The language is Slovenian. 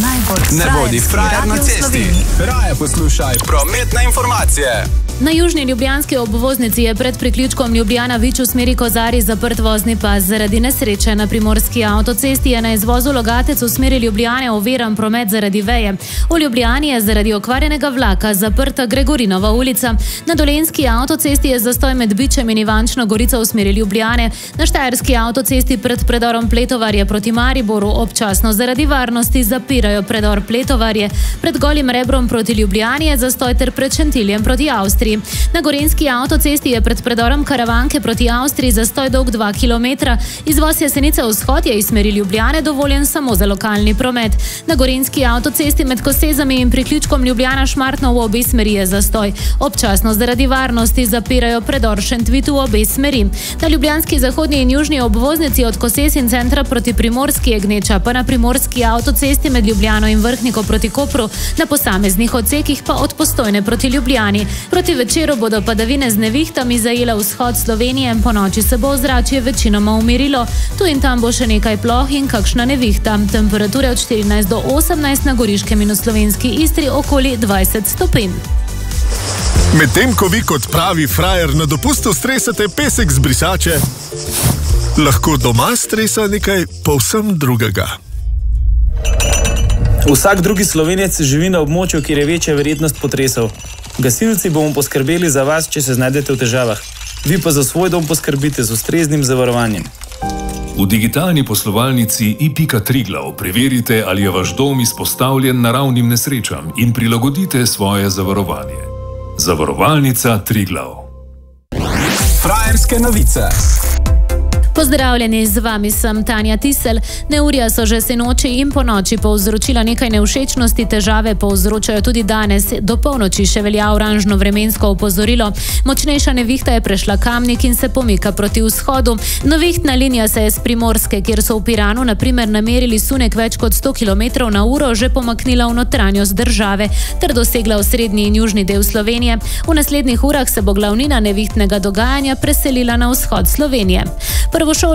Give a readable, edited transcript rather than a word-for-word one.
Ne bodi frajer na cesti. Raje poslušaj prometne informacije. Na južni ljubljanski obvoznici je pred priključkom Ljubljana-Vič v smeri Kozarij zaprt vozni pas. Zaradi nesreče na primorski avtocesti je na izvozu Logatec v smeri Ljubljane oviran promet zaradi veje. V Ljubljani je zaradi okvarjenega vlaka zaprta Gregorinova ulica. Na dolenjski avtocesti je zastoj med Bičem in Ivančno Gorico v smeri Ljubljane. Na štajerski avtocesti pred predorom Pletovarje proti Mariboru občasno zaradi varnosti zapirajo predor Pletovarje. Pred Golim Rebrom proti Ljubljani je zastoj ter pred Šentiljem proti Avstriji. Na gorenjski avtocesti je pred predorom Karavanke proti Avstriji zastoj dolg 2 km. Izvoz Jesenice vzhod je iz smeri Ljubljane dovoljen samo za lokalni promet. Na gorenjski avtocesti med Kosezami in priključkom Ljubljana-Šmartno v obe smeri je zastoj. Občasno zaradi varnosti zapirajo predor Šentvit v obe smeri. Na ljubljanski zahodni in južni obvoznici od Kosez in centra proti Primorski je gneča, pa na primorski avtocesti med Ljubljano in Vrhniko proti Kopru, na posameznih odsekih pa od Postojne proti Ljubljani. Proti večeru bodo padavine z nevihtami zajele vzhod Slovenije, po noči se bo ozračje večinoma umirilo. Tu in tam bo še nekaj ploh in kakšna nevihta. Temperature od 14 do 18, na Goriškem in v slovenski Istri okoli 20 stopinj. Medtem ko vi kot pravi frajer na dopustu stresate pesek z brisače, lahko doma stresa nekaj povsem drugega. Vsak drugi Slovenec živi na območju, kjer je večja verjetnost potresov. Gasilci bomo poskrbeli za vas, če se znajdete v težavah. Vi pa za svoj dom poskrbite z ustreznim zavarovanjem. V digitalni poslovalnici i.triglav preverite, ali je vaš dom izpostavljen naravnim nesrečam in prilagodite svoje zavarovanje. Zavarovalnica Triglav. Frajerske novice. Pozdravljeni, z vami sem Tanja Tisel. Neurja so že sinoči in ponoči povzročila nekaj nevšečnosti, težave povzročajo tudi danes. Do polnoči še velja oranžno vremensko opozorilo. Močnejša nevihta je prešla Kamnik in se pomika proti vzhodu. Nevihtna linija se je s Primorske, kjer so v Piranu na primer namerili sunek več kot 100 km/h, že pomaknila v notranjost države ter dosegla v srednji in južni del Slovenije. V naslednjih urah se bo glavnina nevihtnega dogajanja preselila na vzhod Slovenije.